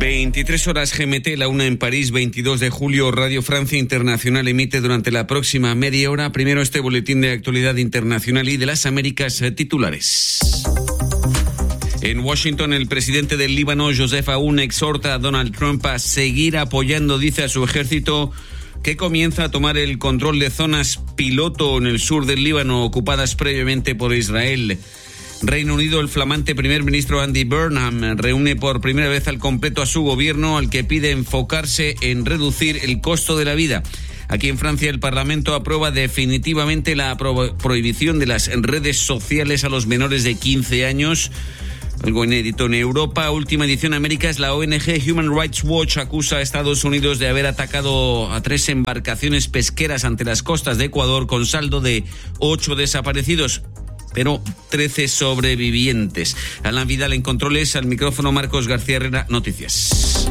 23 horas GMT, la 1 en París, 22 de julio, Radio Francia Internacional emite durante la próxima media hora primero este boletín de actualidad internacional y de las Américas titulares. En Washington, el presidente del Líbano, Joseph Aoun, exhorta a Donald Trump a seguir apoyando, dice, a su ejército que comienza a tomar el control de zonas piloto en el sur del Líbano ocupadas previamente por Israel. Reino Unido, el flamante primer ministro Andy Burnham reúne por primera vez al completo a su gobierno, al que pide enfocarse en reducir el costo de la vida. Aquí en Francia, el Parlamento aprueba definitivamente la prohibición de las redes sociales a los menores de 15 años. Algo inédito en Europa. Última edición Américas, la ONG Human Rights Watch acusa a Estados Unidos de haber atacado a 3 embarcaciones pesqueras ante las costas de Ecuador con saldo de 8 desaparecidos, pero 13 sobrevivientes. Alan Vidal en controles, al micrófono Marcos García Herrera, Noticias.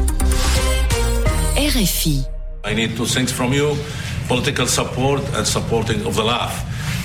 RFI. I need 2 things from you: political support and supporting of the laugh.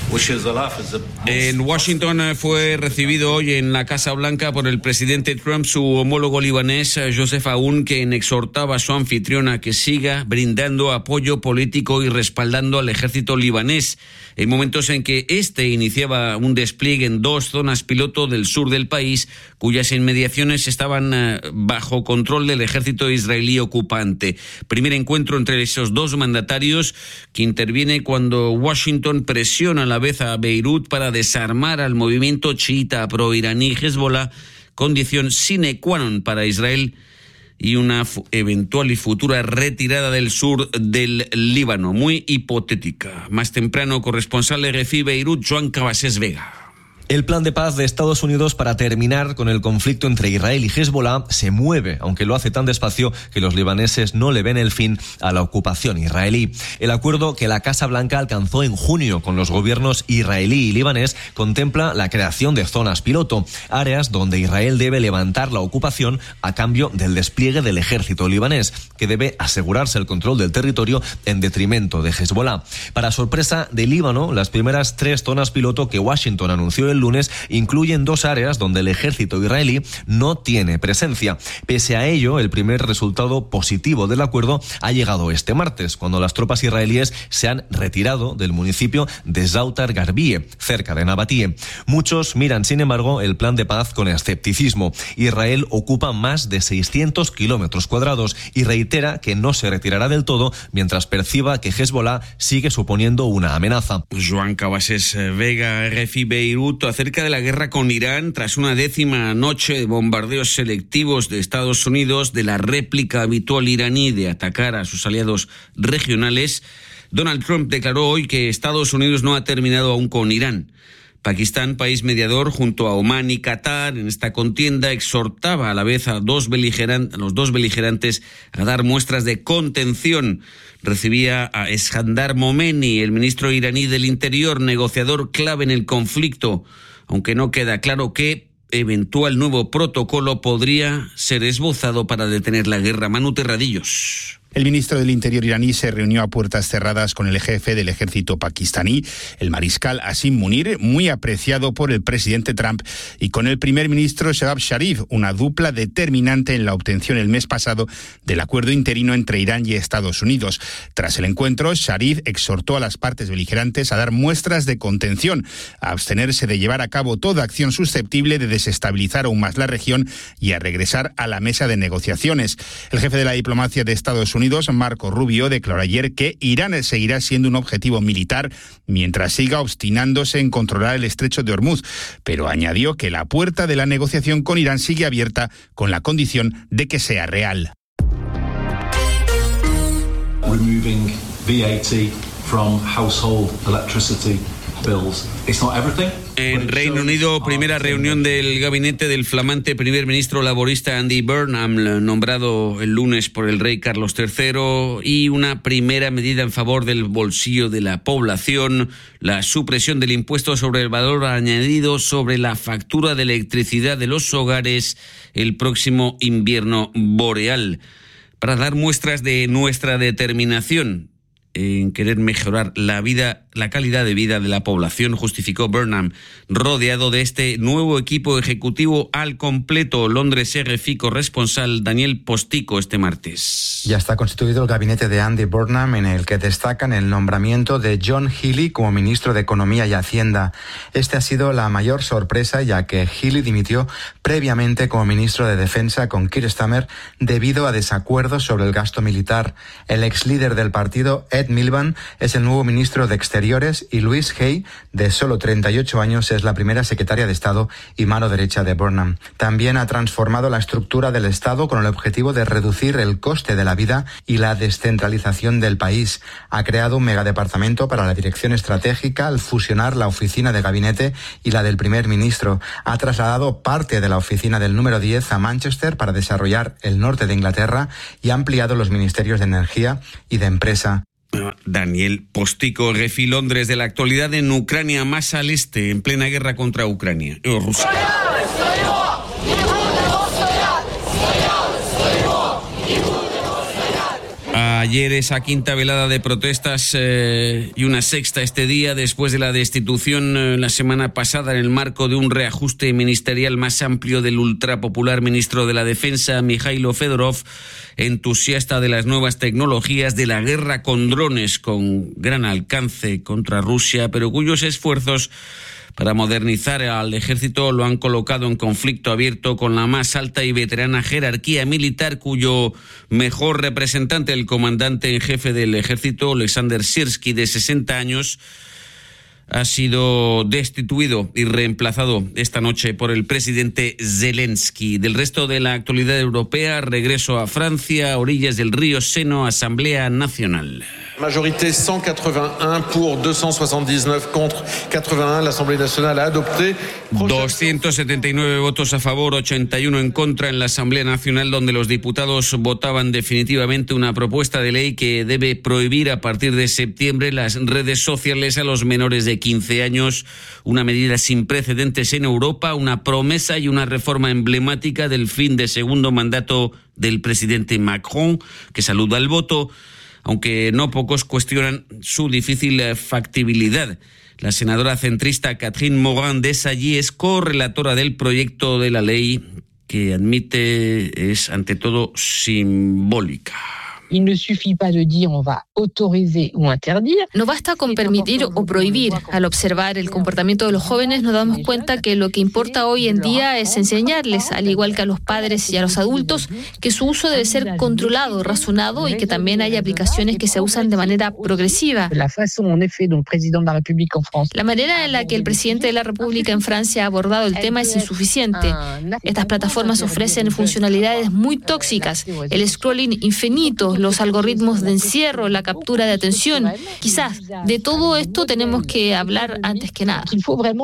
En Washington fue recibido hoy en la Casa Blanca por el presidente Trump su homólogo libanés Joseph Aoun, quien exhortaba a su anfitriona que siga brindando apoyo político y respaldando al ejército libanés en momentos en que este iniciaba un despliegue en 2 zonas piloto del sur del país, cuyas inmediaciones estaban bajo control del ejército israelí ocupante. Primer encuentro entre esos 2 mandatarios, que interviene cuando Washington presiona a la vez a Beirut para desarmar al movimiento chiita pro-iraní Hezbollah, condición sine qua non para Israel y una eventual y futura retirada del sur del Líbano, muy hipotética. Más temprano, corresponsal RFI Beirut, Joan Cabasés Vega. El plan de paz de Estados Unidos para terminar con el conflicto entre Israel y Hezbollah se mueve, aunque lo hace tan despacio que los libaneses no le ven el fin a la ocupación israelí. El acuerdo que la Casa Blanca alcanzó en junio con los gobiernos israelí y libanés contempla la creación de zonas piloto, áreas donde Israel debe levantar la ocupación a cambio del despliegue del ejército libanés, que debe asegurarse el control del territorio en detrimento de Hezbollah. Para sorpresa del Líbano, las primeras 3 zonas piloto que Washington anunció el lunes incluyen 2 áreas donde el ejército israelí no tiene presencia. Pese a ello, el primer resultado positivo del acuerdo ha llegado este martes, cuando las tropas israelíes se han retirado del municipio de Zautar Garbie, cerca de Nabatie. Muchos miran, sin embargo, el plan de paz con escepticismo. Israel ocupa más de 600 kilómetros cuadrados y reitera que no se retirará del todo mientras perciba que Hezbollah sigue suponiendo una amenaza. Joan Cabasés Vega, RFI Beirut. Acerca de la guerra con Irán, tras una 10ª noche de bombardeos selectivos de Estados Unidos, de la réplica habitual iraní de atacar a sus aliados regionales, Donald Trump declaró hoy que Estados Unidos no ha terminado aún con Irán. Pakistán, país mediador junto a Omán y Qatar en esta contienda, exhortaba a la vez a los dos beligerantes a dar muestras de contención. Recibía a Eskandar Momeni, el ministro iraní del Interior, negociador clave en el conflicto, aunque no queda claro qué eventual nuevo protocolo podría ser esbozado para detener la guerra. Manu Terradillos. El ministro del Interior iraní se reunió a puertas cerradas con el jefe del ejército pakistaní, el mariscal Asim Munir, muy apreciado por el presidente Trump, y con el primer ministro Shehbaz Sharif, una dupla determinante en la obtención el mes pasado del acuerdo interino entre Irán y Estados Unidos. Tras el encuentro, Sharif exhortó a las partes beligerantes a dar muestras de contención, a abstenerse de llevar a cabo toda acción susceptible de desestabilizar aún más la región y a regresar a la mesa de negociaciones. El jefe de la diplomacia de Estados Unidos, Marco Rubio, declaró ayer que Irán seguirá siendo un objetivo militar mientras siga obstinándose en controlar el estrecho de Hormuz, pero añadió que la puerta de la negociación con Irán sigue abierta con la condición de que sea real. Removing VAT from household electricity bills. It's not everything. En Reino Unido, primera reunión del gabinete del flamante primer ministro laborista Andy Burnham, nombrado el lunes por el rey Carlos III, y una primera medida en favor del bolsillo de la población, la supresión del impuesto sobre el valor añadido sobre la factura de electricidad de los hogares el próximo invierno boreal, para dar muestras de nuestra determinación en querer mejorar la vida la calidad de vida de la población, justificó Burnham, rodeado de este nuevo equipo ejecutivo al completo. Londres RFI corresponsal Daniel Postico este martes. Ya está constituido el gabinete de Andy Burnham, en el que destacan el nombramiento de John Healey como ministro de Economía y Hacienda. Este ha sido la mayor sorpresa, ya que Healey dimitió previamente como ministro de Defensa con Keir Starmer debido a desacuerdos sobre el gasto militar. El ex líder del partido, Ed Miliband, es el nuevo ministro de Exteriores y Louise Hay, de solo 38 años, es la primera secretaria de Estado y mano derecha de Burnham. También ha transformado la estructura del Estado con el objetivo de reducir el coste de la vida y la descentralización del país. Ha creado un megadepartamento para la dirección estratégica al fusionar la oficina de gabinete y la del primer ministro. Ha trasladado parte de la oficina del número 10 a Manchester para desarrollar el norte de Inglaterra y ha ampliado los ministerios de energía y de empresa. Daniel Postico, RFI Londres. De la actualidad en Ucrania, más al este, en plena guerra contra Ucrania. Rusia. Ayer esa quinta velada de protestas y una sexta este día después de la destitución la semana pasada en el marco de un reajuste ministerial más amplio del ultrapopular ministro de la Defensa, Mikhailo Fedorov, entusiasta de las nuevas tecnologías, de la guerra con drones con gran alcance contra Rusia, pero cuyos esfuerzos para modernizar al ejército lo han colocado en conflicto abierto con la más alta y veterana jerarquía militar, cuyo mejor representante, el comandante en jefe del ejército, Alexander Syrskyi, de 60 años, ha sido destituido y reemplazado esta noche por el presidente Zelensky. Del resto de la actualidad europea, regreso a Francia, orillas del río Seno, Asamblea Nacional. Majorité 181 pour 279 contre 81. L'Assemblée nationale a adopté 279 votos a favor, 81 en contra en la Asamblea Nacional, donde los diputados votaban definitivamente una propuesta de ley que debe prohibir a partir de septiembre las redes sociales a los menores de 15 años. Una medida sin precedentes en Europa, una promesa y una reforma emblemática del fin de segundo mandato del presidente Macron, que saluda el voto, aunque no pocos cuestionan su difícil factibilidad. La senadora centrista Catherine Morin-Desailly es correlatora del proyecto de la ley, que admite es ante todo simbólica. No basta con permitir o prohibir. Al observar el comportamiento de los jóvenes nos damos cuenta que lo que importa hoy en día es enseñarles, al igual que a los padres y a los adultos, que su uso debe ser controlado, razonado y que también hay aplicaciones que se usan de manera progresiva. La manera en la que el presidente de la República en Francia ha abordado el tema es insuficiente. Estas plataformas ofrecen funcionalidades muy tóxicas, el scrolling infinito, los algoritmos de encierro, la captura de atención. Quizás de todo esto tenemos que hablar antes que nada.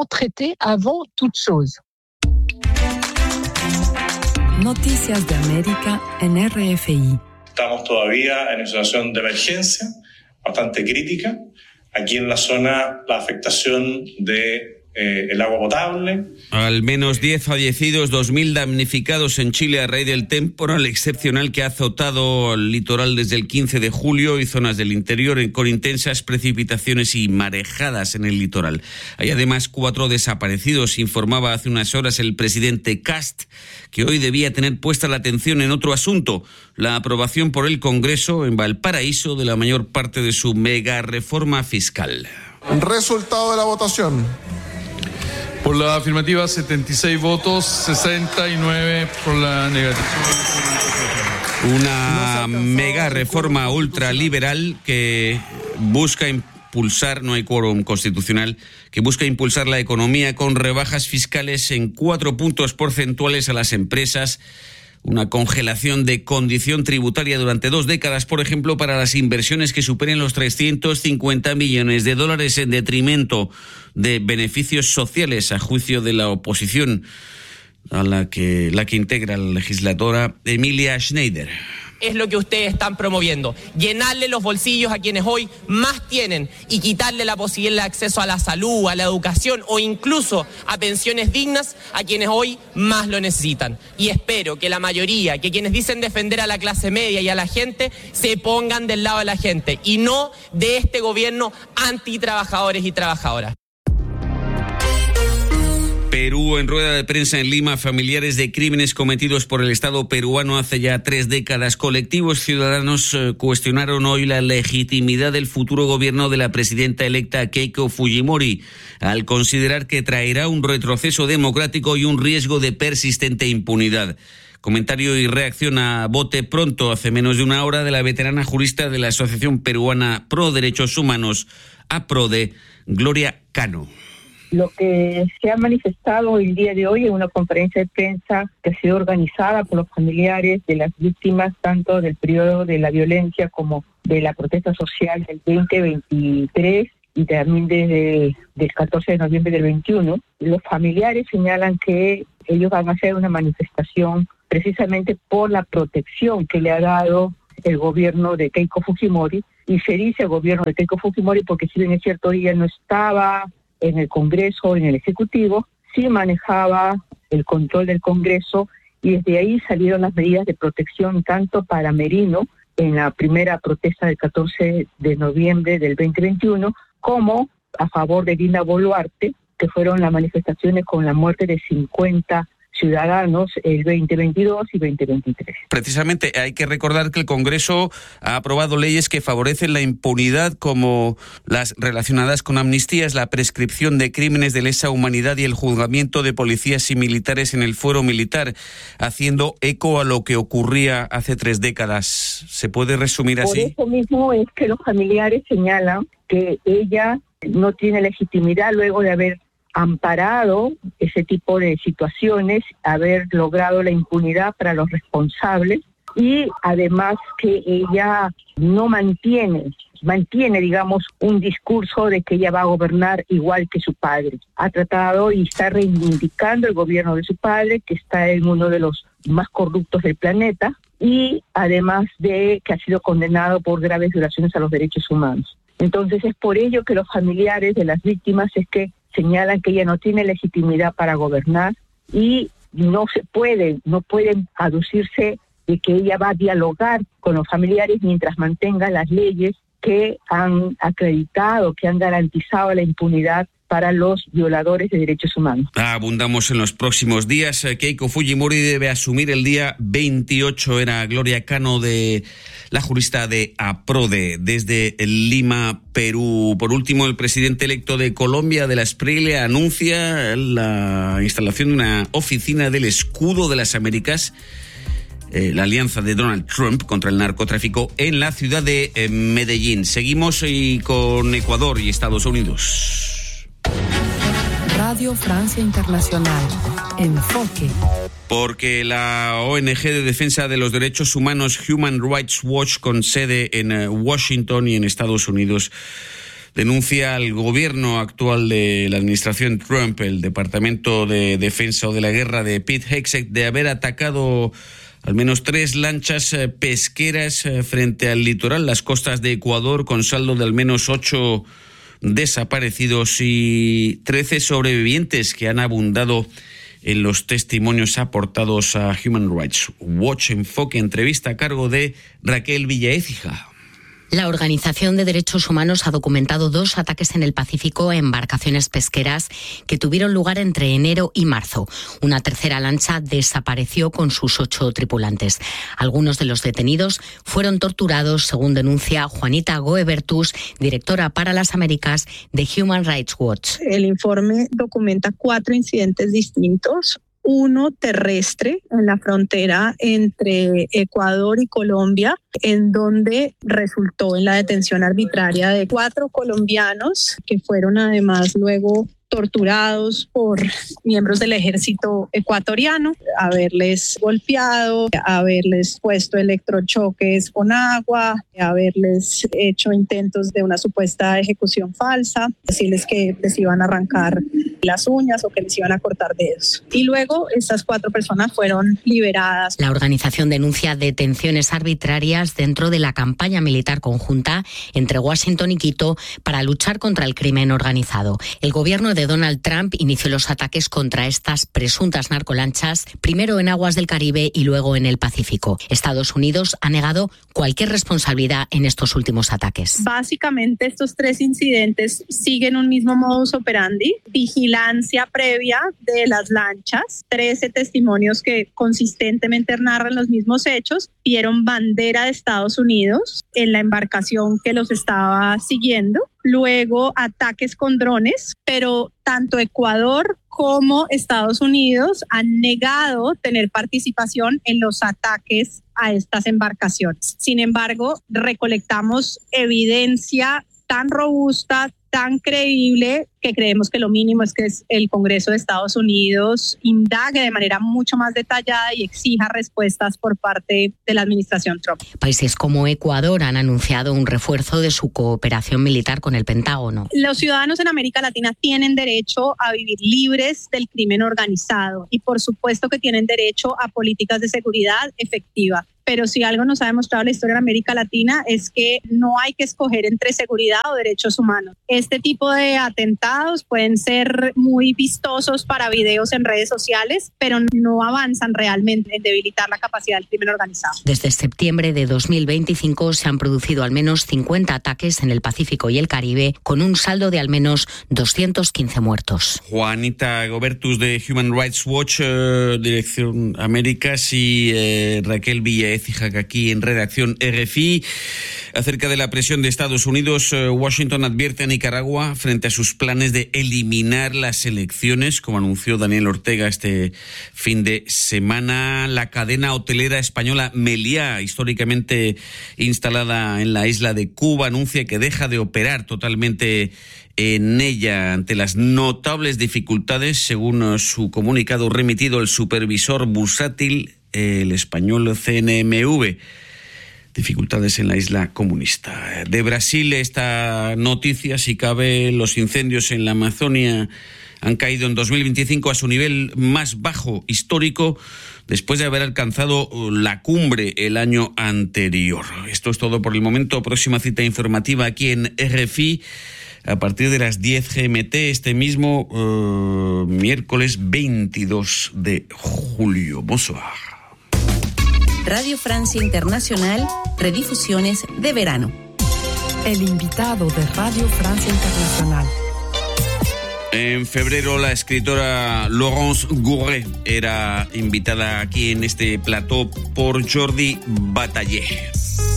Noticias de América en RFI. Estamos todavía en una situación de emergencia bastante crítica. Aquí en la zona, la afectación de el agua potable. Al menos 10 fallecidos, 2.000 damnificados en Chile a raíz del temporal excepcional que ha azotado el litoral desde el 15 de julio y zonas del interior con intensas precipitaciones y marejadas en el litoral. Hay además 4 desaparecidos, informaba hace unas horas el presidente Kast, que hoy debía tener puesta la atención en otro asunto, la aprobación por el Congreso en Valparaíso de la mayor parte de su mega reforma fiscal. Resultado de la votación. Por la afirmativa, 76 votos, 69 por la negativa. Una mega reforma ultraliberal que busca impulsar, no hay quórum constitucional, que busca impulsar la economía con rebajas fiscales en 4 puntos porcentuales a las empresas, una congelación de condición tributaria durante 2 décadas, por ejemplo, para las inversiones que superen los 350 millones de dólares en detrimento de beneficios sociales, a juicio de la oposición, a la que integra la legisladora Emilia Schneider. es lo que ustedes están promoviendo. Llenarle los bolsillos a quienes hoy más tienen y quitarle la posibilidad de acceso a la salud, a la educación o incluso a pensiones dignas a quienes hoy más lo necesitan. Y espero que la mayoría, que quienes dicen defender a la clase media y a la gente, se pongan del lado de la gente y no de este gobierno antitrabajadores y trabajadoras. Perú, en rueda de prensa en Lima, familiares de crímenes cometidos por el Estado peruano hace ya 3 décadas. Colectivos ciudadanos cuestionaron hoy la legitimidad del futuro gobierno de la presidenta electa Keiko Fujimori, al considerar que traerá un retroceso democrático y un riesgo de persistente impunidad. Comentario y reacción a bote pronto hace menos de una hora de la veterana jurista de la Asociación Peruana Pro Derechos Humanos, APRODE, Gloria Cano. Lo que se ha manifestado el día de hoy en una conferencia de prensa que ha sido organizada por los familiares de las víctimas tanto del periodo de la violencia como de la protesta social del 2023 y también desde el 14 de noviembre del 21. Los familiares señalan que ellos van a hacer una manifestación precisamente por la protección que le ha dado el gobierno de Keiko Fujimori, y se dice el gobierno de Keiko Fujimori porque si bien es cierto ella no estaba en el Congreso, en el Ejecutivo, sí manejaba el control del Congreso y desde ahí salieron las medidas de protección tanto para Merino en la primera protesta del 14 de noviembre del 2021 como a favor de Dina Boluarte, que fueron las manifestaciones con la muerte de 50 ciudadanos el 2022 y 2023. Precisamente hay que recordar que el Congreso ha aprobado leyes que favorecen la impunidad, como las relacionadas con amnistías, la prescripción de crímenes de lesa humanidad y el juzgamiento de policías y militares en el fuero militar, haciendo eco a lo que ocurría hace 3 décadas. ¿Se puede resumir así? Por eso mismo es que los familiares señalan que ella no tiene legitimidad luego de haber amparado ese tipo de situaciones, haber logrado la impunidad para los responsables y además que ella no mantiene, digamos, un discurso de que ella va a gobernar igual que su padre. Ha tratado y está reivindicando el gobierno de su padre, que está en uno de los más corruptos del planeta y además de que ha sido condenado por graves violaciones a los derechos humanos. Entonces es por ello que los familiares de las víctimas es que señalan que ella no tiene legitimidad para gobernar y no pueden aducirse de que ella va a dialogar con los familiares mientras mantenga las leyes que han acreditado, que han garantizado la impunidad para los violadores de derechos humanos. Abundamos en los próximos días. Keiko Fujimori debe asumir el día 28. Era Gloria Cano, de la jurista de APRODE, desde Lima, Perú. Por último, el presidente electo de Colombia, de la Esprielle, anuncia la instalación de una oficina del Escudo de las Américas, la alianza de Donald Trump contra el narcotráfico, en la ciudad de Medellín. Seguimos con Ecuador y Estados Unidos. Radio Francia Internacional. Enfoque. Porque la ONG de defensa de los derechos humanos Human Rights Watch, con sede en Washington y en Estados Unidos, denuncia al gobierno actual de la administración Trump, el Departamento de Defensa o de la Guerra de Pete Hegseth, de haber atacado al menos 3 lanchas pesqueras frente al litoral, las costas de Ecuador, con saldo de al menos 8 desaparecidos y 13 sobrevivientes que han abundado en los testimonios aportados a Human Rights Watch. Enfoque, entrevista a cargo de Raquel Villaécija. La Organización de Derechos Humanos ha documentado 2 ataques en el Pacífico a embarcaciones pesqueras que tuvieron lugar entre enero y marzo. Una tercera lancha desapareció con sus 8 tripulantes. Algunos de los detenidos fueron torturados, según denuncia Juanita Goebertus, directora para las Américas de Human Rights Watch. El informe documenta 4 incidentes distintos. Uno terrestre en la frontera entre Ecuador y Colombia, en donde resultó en la detención arbitraria de 4 colombianos que fueron además luego torturados por miembros del ejército ecuatoriano, haberles golpeado, haberles puesto electrochoques con agua, haberles hecho intentos de una supuesta ejecución falsa, decirles que les iban a arrancar las uñas o que les iban a cortar dedos. Y luego estas 4 personas fueron liberadas. La organización denuncia detenciones arbitrarias dentro de la campaña militar conjunta entre Washington y Quito para luchar contra el crimen organizado. El gobierno de Donald Trump inició los ataques contra estas presuntas narcolanchas, primero en aguas del Caribe y luego en el Pacífico. Estados Unidos ha negado cualquier responsabilidad en estos últimos ataques. Básicamente estos 3 incidentes siguen un mismo modus operandi, vigilancia previa de las lanchas, 13 testimonios que consistentemente narran los mismos hechos, vieron bandera de Estados Unidos en la embarcación que los estaba siguiendo, luego ataques con drones, pero tanto Ecuador como Estados Unidos han negado tener participación en los ataques a estas embarcaciones. Sin embargo, recolectamos evidencia tan robusta, tan creíble, que creemos que lo mínimo es que el Congreso de Estados Unidos indague de manera mucho más detallada y exija respuestas por parte de la administración Trump. Países como Ecuador han anunciado un refuerzo de su cooperación militar con el Pentágono. Los ciudadanos en América Latina tienen derecho a vivir libres del crimen organizado y por supuesto que tienen derecho a políticas de seguridad efectivas. Pero si algo nos ha demostrado la historia de América Latina es que no hay que escoger entre seguridad o derechos humanos. Este tipo de atentados pueden ser muy vistosos para videos en redes sociales, pero no avanzan realmente en debilitar la capacidad del crimen organizado. Desde septiembre de 2025 se han producido al menos 50 ataques en el Pacífico y el Caribe, con un saldo de al menos 215 muertos. Juanita Gobertus de Human Rights Watch, Dirección Américas, y Raquel Villaez aquí en redacción RFI. Acerca de la presión de Estados Unidos, Washington advierte a Nicaragua frente a sus planes de eliminar las elecciones, como anunció Daniel Ortega este fin de semana. La cadena hotelera española Meliá, históricamente instalada en la isla de Cuba, anuncia que deja de operar totalmente en ella ante las notables dificultades, según su comunicado remitido el supervisor bursátil, el español CNMV. Dificultades en la isla comunista. De Brasil, esta noticia, si cabe, los incendios en la Amazonia han caído en 2025 a su nivel más bajo histórico, después de haber alcanzado la cumbre el año anterior. Esto es todo por el momento. Próxima cita informativa aquí en RFI a partir de las 10 GMT este mismo miércoles 22 de julio. Bonsoir. Radio Francia Internacional, redifusiones de verano. El invitado de Radio Francia Internacional. En febrero, la escritora Laurence Gourret era invitada aquí en este plató por Jordi Bataller.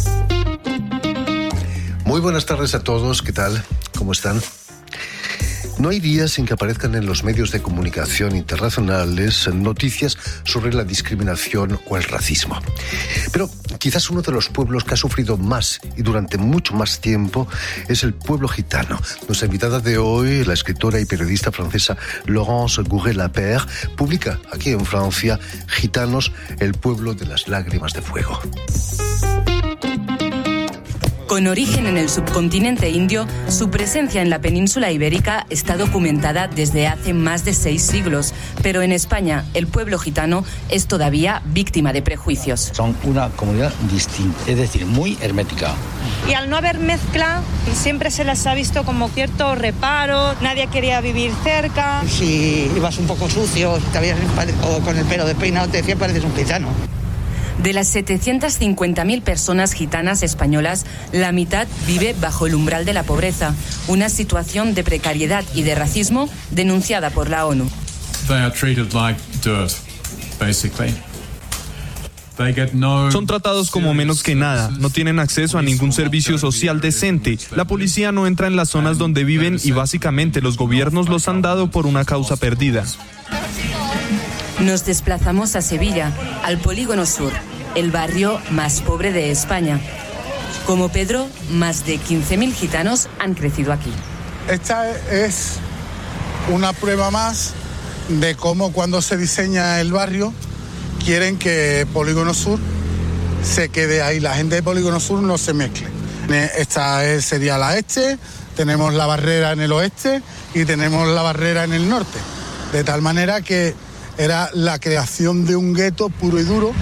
Muy buenas tardes a todos, ¿qué tal? ¿Cómo están? No hay días sin que aparezcan en los medios de comunicación internacionales noticias sobre la discriminación o el racismo. Pero quizás uno de los pueblos que ha sufrido más y durante mucho más tiempo es el pueblo gitano. Nuestra invitada de hoy, la escritora y periodista francesa Laurence Gourret-Lapeyre, publica aquí en Francia Gitanos, el pueblo de las lágrimas de fuego. Con origen en el subcontinente indio, su presencia en la península ibérica está documentada desde hace más de 6 siglos, pero en España el pueblo gitano es todavía víctima de prejuicios. Son una comunidad distinta, es decir, muy hermética. Y al no haber mezcla, siempre se las ha visto como cierto reparo, nadie quería vivir cerca. Si ibas un poco sucio o con el pelo despeinado, te decían pareces un gitano. De las 750.000 personas gitanas españolas, la mitad vive bajo el umbral de la pobreza, una situación de precariedad y de racismo denunciada por la ONU. Son tratados como menos que nada, no tienen acceso a ningún servicio social decente, la policía no entra en las zonas donde viven y básicamente los gobiernos los han dado por una causa perdida. Nos desplazamos a Sevilla, al Polígono Sur, el barrio más pobre de España. Como Pedro, más de 15.000 gitanos han crecido aquí. Esta es una prueba más de cómo cuando se diseña el barrio quieren que Polígono Sur se quede ahí, la gente de Polígono Sur no se mezcle. Esta sería la este, tenemos la barrera en el oeste y tenemos la barrera en el norte. De tal manera que era la creación de un gueto puro y duro.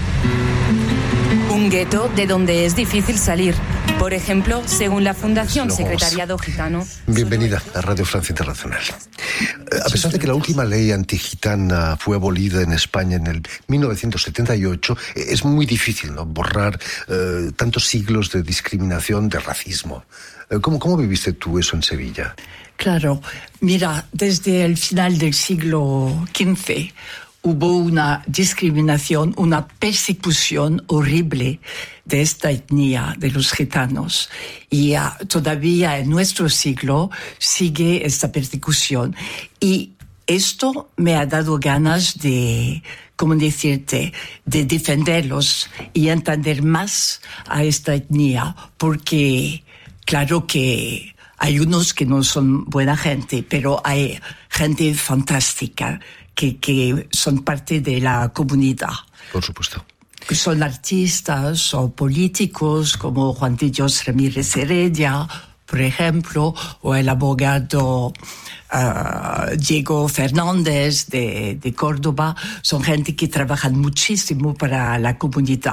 Un gueto de donde es difícil salir. Por ejemplo, según la Fundación Secretariado Gitano... Bienvenida a Radio Francia Internacional. A pesar de que la última ley antigitana fue abolida en España en el 1978, es muy difícil, ¿no?, borrar tantos siglos de discriminación, de racismo. ¿Cómo viviste tú eso en Sevilla? Claro, mira, desde el final del siglo XV hubo una discriminación, una persecución horrible de esta etnia, de los gitanos. Y todavía en nuestro siglo sigue esta persecución. Y esto me ha dado ganas de, ¿cómo decirte?, de defenderlos y entender más a esta etnia, porque claro que hay unos que no son buena gente, pero hay gente fantástica que son parte de la comunidad. Por supuesto. Son artistas o políticos como Juan de Dios Ramírez Heredia, por ejemplo, o el abogado Diego Fernández de Córdoba. Son gente que trabajan muchísimo para la comunidad.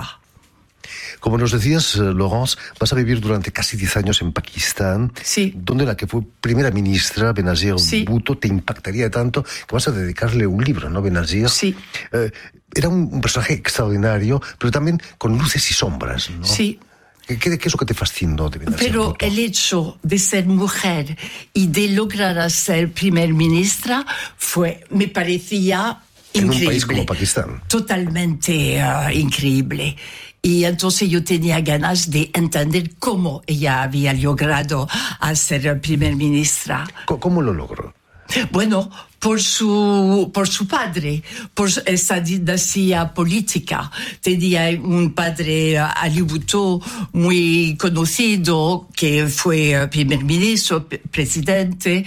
Como nos decías, Laurence, vas a vivir durante casi 10 años en Pakistán, sí, donde la que fue primera ministra, Benazir Bhutto, te impactaría tanto que vas a dedicarle un libro, ¿no, Benazir? Sí. Era un personaje extraordinario, pero también con luces y sombras, ¿no? Sí. ¿Qué es lo que te fascinó de Benazir Pero Bhutto? el hecho de ser mujer y de lograr ser primer ministra me parecía increíble. En un país como Pakistán. Totalmente increíble. Y entonces yo tenía ganas de entender cómo ella había logrado ser primer ministra. ¿Cómo lo logró? Bueno, por su padre, por esa dinastía política. Tenía un padre, Ali Bhutto, muy conocido, que fue primer ministro, presidente,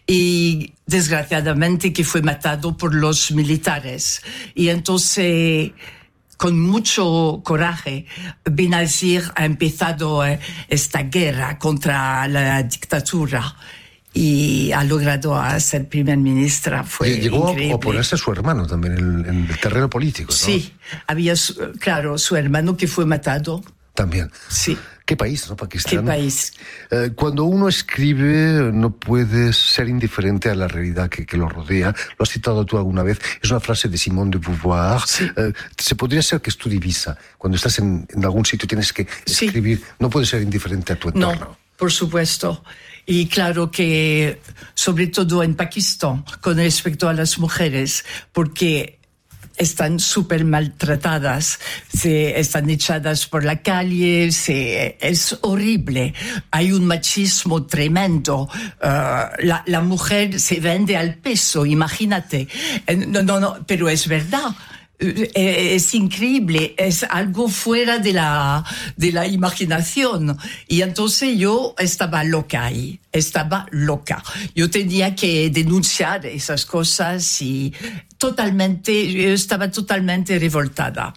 y desgraciadamente que fue matado por los militares. Y entonces, con mucho coraje, Benazir ha empezado esta guerra contra la dictadura y ha logrado ser primer ministra. Fue llegó increíble. a oponerse a su hermano también en el terreno político, ¿no? Sí, había, claro, su hermano que fue matado. También. Sí. ¿Qué país, no? Pakistán. ¿Qué país? Cuando uno escribe, no puedes ser indiferente a la realidad que lo rodea. Lo has citado tú alguna vez. Es una frase de Simone de Beauvoir. Sí. Se podría ser que es tu divisa. Cuando estás en algún sitio tienes que escribir. No puedes ser indiferente a tu entorno. No, por supuesto. Y claro que, sobre todo en Pakistán, con respecto a las mujeres, porque están súper maltratadas, están echadas por la calle, es horrible. Hay un machismo tremendo. La mujer se vende al peso, imagínate. No, pero es verdad. Es increíble, es algo fuera de la imaginación. Y entonces yo estaba loca ahí, Yo tenía que denunciar esas cosas y yo estaba totalmente revoltada.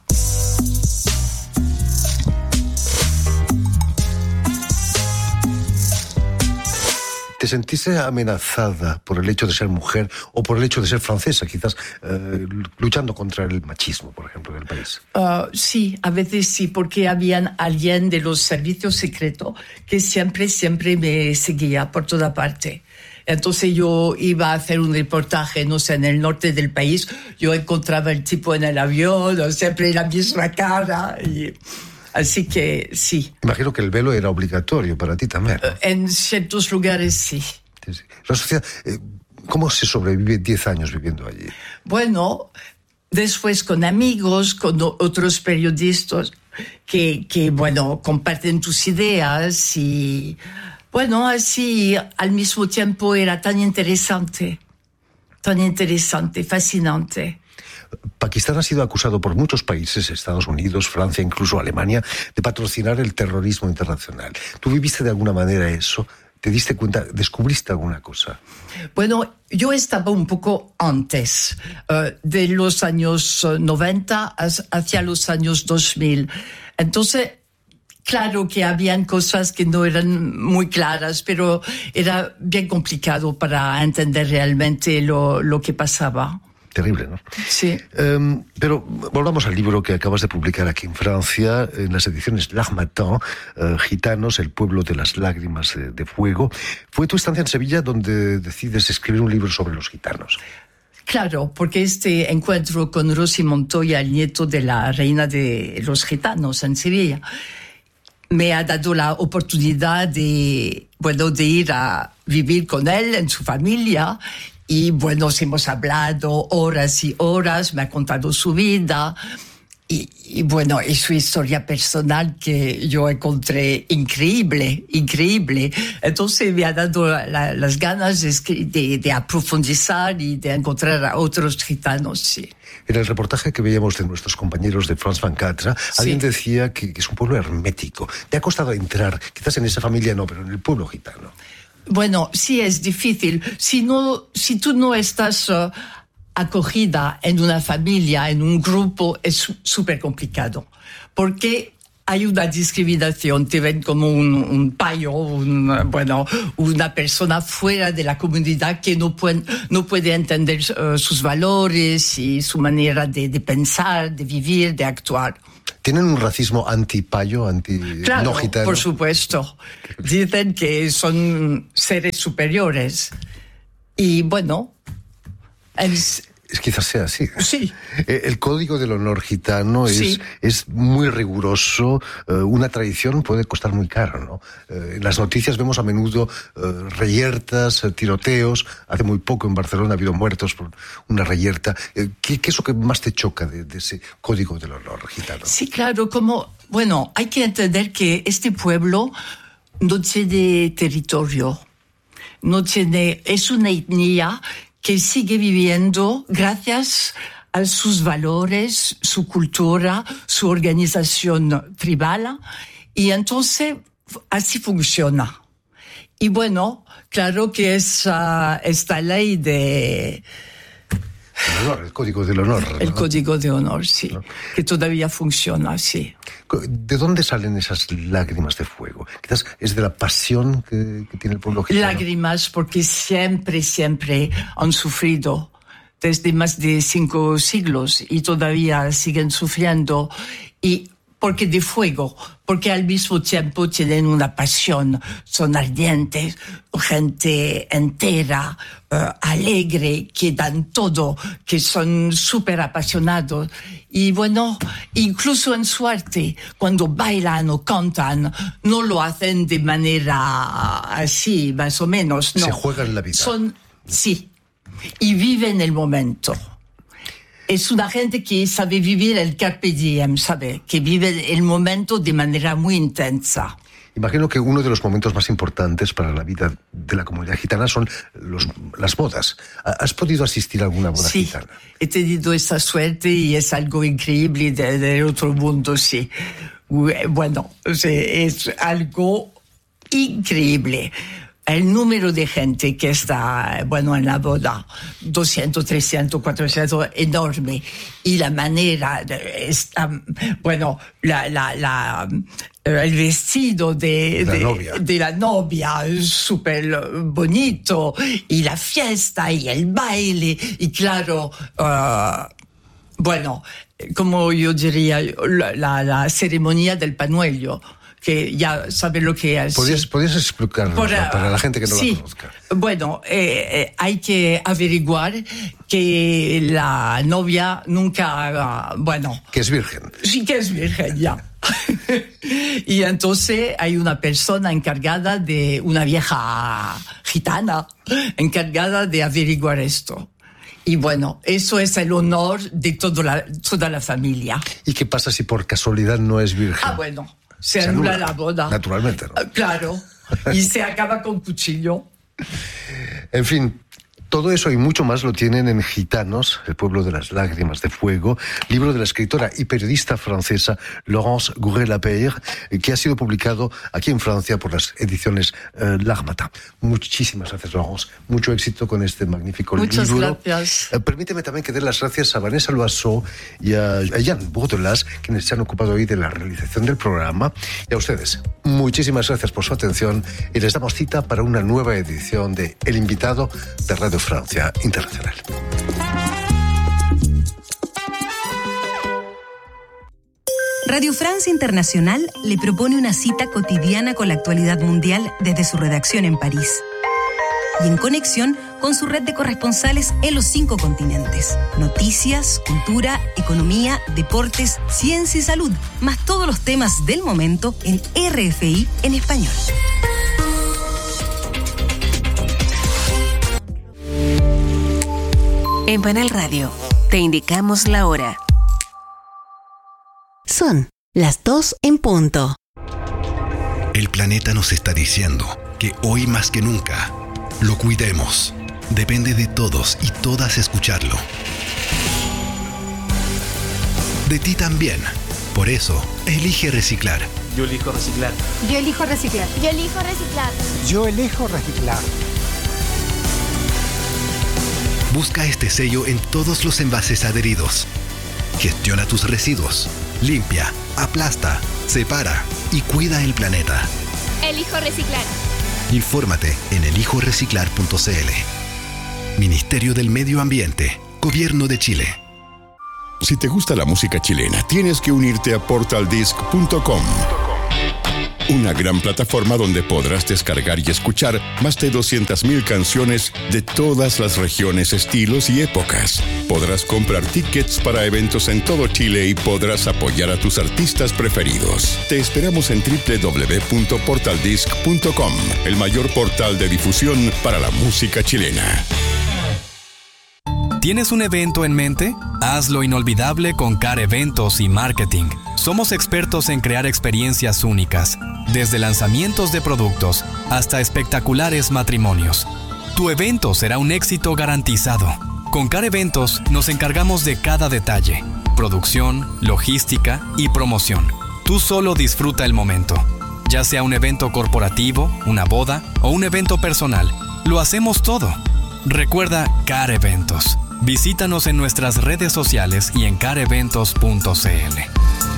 ¿Te sentiste amenazada por el hecho de ser mujer o por el hecho de ser francesa, quizás luchando contra el machismo, por ejemplo, del país? Sí, a veces sí, porque había alguien de los servicios secretos que siempre me seguía por toda parte. Entonces yo iba a hacer un reportaje, no sé, en el norte del país, yo encontraba el tipo en el avión, siempre la misma cara y... Así que sí. Imagino que el velo era obligatorio para ti también, ¿no? En ciertos lugares sí. La sociedad, ¿cómo se sobrevive 10 años viviendo allí? Bueno, después con amigos, con otros periodistas que comparten tus ideas y, bueno, así al mismo tiempo era tan interesante, fascinante. Pakistán ha sido acusado por muchos países, Estados Unidos, Francia, incluso Alemania, de patrocinar el terrorismo internacional. ¿Tú viviste de alguna manera eso? ¿Te diste cuenta? ¿Descubriste alguna cosa? Bueno, yo estaba un poco antes, de los años 90 hacia los años 2000. Entonces, Claro que habían cosas que no eran muy claras, pero era bien complicado para entender realmente lo que pasaba. Terrible, ¿no? Sí. Pero volvamos al libro que acabas de publicar aquí en Francia, en las ediciones L'Harmattan, Gitanos, el pueblo de las lágrimas de fuego. Fue tu estancia en Sevilla donde decides escribir un libro sobre los gitanos. Claro, porque este encuentro con Rossi Montoya, el nieto de la reina de los gitanos en Sevilla, me ha dado la oportunidad de ir a vivir con él en su familia. Y bueno, hemos hablado horas y horas, me ha contado su vida y bueno, y su historia personal que yo encontré increíble. Entonces me ha dado las ganas de aprofundizar y de encontrar a otros gitanos, sí. En el reportaje que veíamos de nuestros compañeros de France 24, alguien decía que es un pueblo hermético. ¿Te ha costado entrar? Quizás en esa familia no, pero en el pueblo gitano. Bueno, sí es difícil. Si tú no estás acogida en una familia, en un grupo, es súper complicado. Porque hay una discriminación, te ven como un payo, una persona fuera de la comunidad que no puede entender sus valores y su manera de pensar, de vivir, de actuar. ¿Tienen un racismo anti-payo, claro, no gitano? Por supuesto. Dicen que son seres superiores. Y bueno, quizás sea así. Sí. El código del honor gitano es muy riguroso. Una tradición puede costar muy caro, ¿no? En las noticias vemos a menudo reyertas, tiroteos. Hace muy poco en Barcelona ha habido muertos por una reyerta. ¿Qué es lo que más te choca de ese código del honor gitano? Sí, claro, hay que entender que este pueblo no tiene territorio. Es una etnia que sigue viviendo gracias a sus valores, su cultura, su organización tribal, y entonces así funciona. Y bueno, claro que es esta ley de... El código del honor. El código de honor, sí, ¿no? Que todavía funciona, sí. ¿De dónde salen esas lágrimas de fuego? Quizás es de la pasión que tiene el pueblo gitano. Lágrimas porque siempre han sufrido desde más de 5 siglos y todavía siguen sufriendo. Y porque de fuego, porque al mismo tiempo tienen una pasión, son ardientes, gente entera, alegre, que dan todo, que son súper apasionados. Y bueno, incluso en su arte, cuando bailan o cantan, no lo hacen de manera así, más o menos, no. Se juegan la vida. Sí, y viven el momento. Es una gente que sabe vivir el carpe diem, sabe, que vive el momento de manera muy intensa. Imagino que uno de los momentos más importantes para la vida de la comunidad gitana son las bodas. ¿Has podido asistir a alguna boda gitana? Sí, he tenido esa suerte y es algo increíble del otro mundo, sí. Bueno, es algo increíble. El número de gente que está, en la boda, 200, 300, 400, enorme. Y la manera, el vestido de la novia, súper bonito. Y la fiesta y el baile. Y claro, como yo diría, la ceremonia del pañuelo, que ya sabe lo que es. ¿Podrías explicarlo para la gente que no la conozca? Bueno, hay que averiguar que la novia nunca haga, que es virgen. Sí, que es virgen, ya. Y entonces hay una persona encargada una vieja gitana, encargada de averiguar esto. Y bueno, eso es el honor de toda la familia. ¿Y qué pasa si por casualidad no es virgen? Se anula la boda. Naturalmente, ¿no? Claro. Y se acaba con cuchillo. En fin, Todo eso y mucho más lo tienen en Gitanos, el pueblo de las lágrimas de fuego, libro de la escritora y periodista francesa Laurence Gourel-Lapeyre, que ha sido publicado aquí en Francia por las ediciones L'Harmattan. Muchísimas gracias, Laurence. Mucho éxito con este magnífico libro. Muchas gracias. Permíteme también que dé las gracias a Vanessa Loiseau y a Jan Bourdelas, quienes se han ocupado hoy de la realización del programa. Y a ustedes, muchísimas gracias por su atención y les damos cita para una nueva edición de El Invitado de Radio Francia Internacional. Radio Francia Internacional le propone una cita cotidiana con la actualidad mundial desde su redacción en París y en conexión con su red de corresponsales en los 5 continentes. Noticias, cultura, economía, deportes, ciencia y salud, más todos los temas del momento en RFI en español. En Panel Radio, te indicamos la hora. Son las 2 en punto. El planeta nos está diciendo que hoy más que nunca lo cuidemos. Depende de todos y todas escucharlo. De ti también. Por eso, elige reciclar. Yo elijo reciclar. Yo elijo reciclar. Yo elijo reciclar. Yo elijo reciclar. Busca este sello en todos los envases adheridos. Gestiona tus residuos. Limpia, aplasta, separa y cuida el planeta. Elijo reciclar. Infórmate en elijoreciclar.cl. Ministerio del Medio Ambiente, Gobierno de Chile. Si te gusta la música chilena, tienes que unirte a portaldisc.com. Una gran plataforma donde podrás descargar y escuchar más de 200.000 canciones de todas las regiones, estilos y épocas. Podrás comprar tickets para eventos en todo Chile y podrás apoyar a tus artistas preferidos. Te esperamos en www.portaldisc.com, el mayor portal de difusión para la música chilena. ¿Tienes un evento en mente? Hazlo inolvidable con CAR Eventos y Marketing. Somos expertos en crear experiencias únicas, desde lanzamientos de productos hasta espectaculares matrimonios. Tu evento será un éxito garantizado. Con CAR Eventos nos encargamos de cada detalle: producción, logística y promoción. Tú solo disfruta el momento. Ya sea un evento corporativo, una boda o un evento personal, lo hacemos todo. Recuerda CAR Eventos. Visítanos en nuestras redes sociales y en careventos.cl.